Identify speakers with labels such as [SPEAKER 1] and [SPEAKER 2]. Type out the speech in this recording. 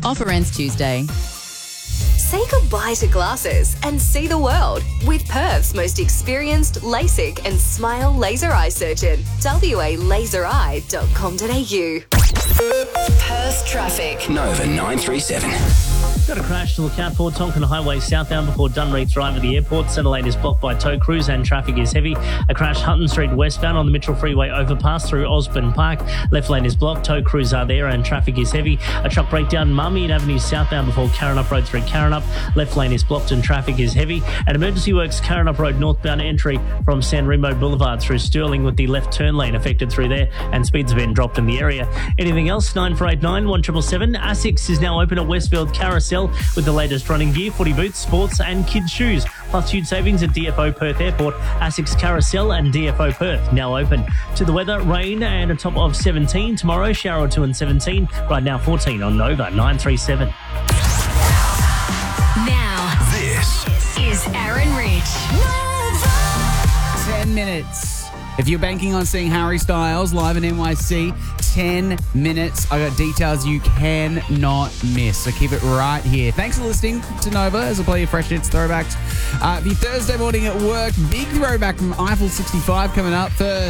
[SPEAKER 1] Offer ends Tuesday.
[SPEAKER 2] Say goodbye to glasses and see the world with Perth's most experienced LASIK and Smile laser eye surgeon. walaseri.com.au. Perth traffic.
[SPEAKER 3] Nova 937.
[SPEAKER 4] Got a crash to look out for. Tonkin Highway southbound before Dunreath Drive at the airport. Centre lane is blocked by tow crews and traffic is heavy. A crash Hutton Street westbound on the Mitchell Freeway overpass through Osborne Park. Left lane is blocked. Tow crews are there and traffic is heavy. A truck breakdown Marmion Avenue southbound before Karrinyup Road through Karrinyup. Left lane is blocked and traffic is heavy. And emergency works Karrinyup Road northbound entry from San Remo Boulevard through Stirling with the left turn lane affected through there and speeds have been dropped in the area. Anything else? 9489 1777. ASICS is now open at Westfield Carousel with the latest running gear, footy boots, sports and kids shoes. Plus huge savings at DFO Perth Airport, ASICS Carousel and DFO Perth now open. To the weather, rain and a top of 17 tomorrow, shower or 2 and 17. Right now 14 on Nova 937.
[SPEAKER 5] Now,
[SPEAKER 3] This
[SPEAKER 5] is Aaron Rich.
[SPEAKER 6] 10 minutes. If you're banking on seeing Harry Styles live in NYC, 10 minutes. I got details you cannot miss. So keep it right here. Thanks for listening to Nova as I play your fresh hits throwbacks. For your Thursday morning at work, big throwback from Eiffel 65 coming up.